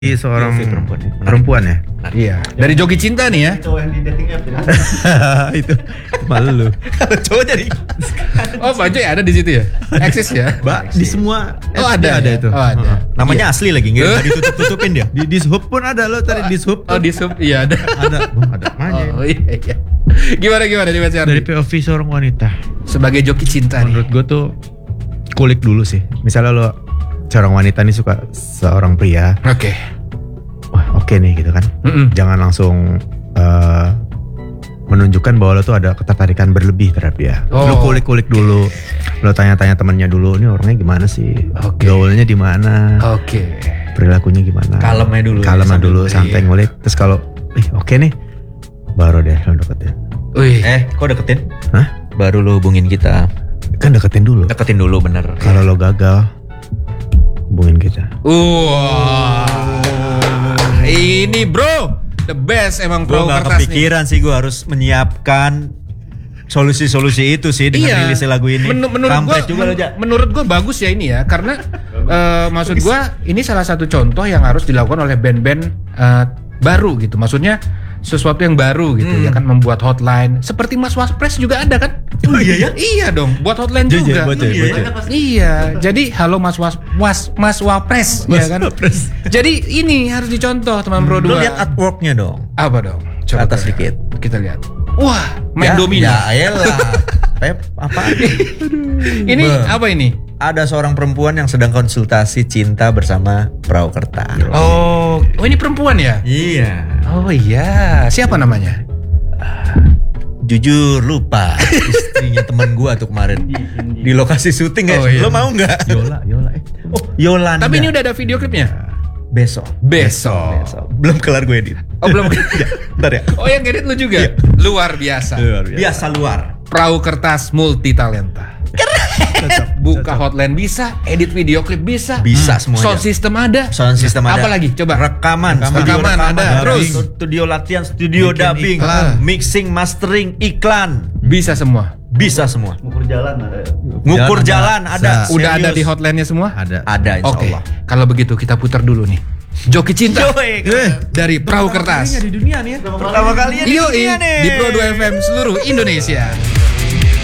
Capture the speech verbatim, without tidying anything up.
seorang Yofi perempuan ya? perempuan ya? Iya. Dari Joki Cinta nih ya. Cowok yang di dating app ya. Itu malu lu. Kalau cowok jadi Oh, Pak Joy ada di situ ya? Eksis ya? Mbak, di semua Oh, S D ada ada ya? itu. Oh, ada. Heeh. namanya asli lagi, nggak tadi tutup-tutupin dia. Di dishub pun ada lo tadi dishub. Oh, di sub iya ada. ada. Oh, ada namanya. Oh iya iya. Gimana gimana di Mas Yardi? Dari P O V seorang wanita. Sebagai Joki Cinta Menurut nih. gue tuh kulik dulu sih. Misalnya lo seorang wanita nih suka seorang pria, Oke. wah oke nih gitu kan. Mm-mm. Jangan langsung eh, menunjukkan bahwa lo tuh ada ketertarikan berlebih terhadap dia. Oh. Lo kulik-kulik dulu, lo tanya-tanya temannya dulu, ini orangnya gimana sih, Oke. gaulnya di mana, Oke. perilakunya gimana. Kalemnya dulu. Kalem ya, sambil dulu, beli. santai ngulik. Terus kalau, ih oke nih, baru deh lo deketin. Wih. Eh, kok deketin? Hah? Baru lo hubungin kita. Kan deketin dulu. Deketin dulu bener. Kalau lo gagal, hubungin kita. Wah. Ini bro, the best emang Gue pro gak kertas nih. kepikiran sih gue harus menyiapkan solusi-solusi itu sih dengan Iya. rilisnya lagu ini. Men- menurut gua, Kampret juga lo, Ja. menurut gua bagus ya ini ya, karena eh, maksud gua ini salah satu contoh yang harus dilakukan oleh band-band eh, baru gitu. Maksudnya sesuatu yang baru gitu Hmm. ya kan, membuat hotline seperti Mas Waspres juga ada kan? Oh iya ya? Iya dong, buat hotline Iya, juga. iya, betul, iya, betul. iya. Jadi halo Mas Was, Was Mas Wapres ya kan. Jadi ini harus dicontoh teman Bro Lo dua. lihat artworknya dong. Apa dong? Ke atas kita lihat. dikit. Kita lihat. Wah, main Ya, domino. Ya elah. Pep, apa? Ini Beuh. apa ini? Ada seorang perempuan yang sedang konsultasi cinta bersama perahu kertas. Oh, oh ini perempuan ya? Iya. Oh iya, siapa namanya? Jujur lupa istrinya teman gua tuh kemarin di lokasi syuting guys. Oh, iya. Lo mau nggak? Yola, Yola. Eh. Oh, Yolanda. Tapi ini udah ada video klipnya? besok. Besok. Besok. Belum kelar gue edit. Oh belum. Bentar ya. Oh yang edit lu juga? Luar biasa. Biasa luar. Perahu kertas multi talenta. Buka hotline bisa, edit video klip bisa, Bisa semuanya. sound system ada. Sound system ada. Apa lagi? Coba. Rekaman, Rekaman. studio Rekaman rekaman, ada. dubbing, Terus? studio latihan, studio Bikin dubbing, iklan. mixing, mastering, iklan. Bisa semua. Bisa semua. Ngukur jalan ada. Ngukur Jalan jalan ada. ada. Sa- Udah ada Serius. di hotline-nya semua? Ada. Ada insya Oke. Allah. Kalau begitu kita putar dulu nih. Joki Cinta Yoi, dari Perahu Kertas. di dunia nih ya. Pertama kalinya di Yoi, dunia nih. di Pro dua F M seluruh Indonesia.